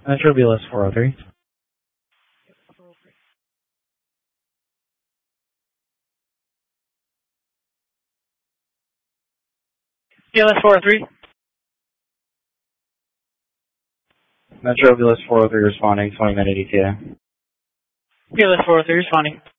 Metro BLS 403. BLS 403. Metro BLS 403 responding, 20-minute ETA. BLS 403 responding.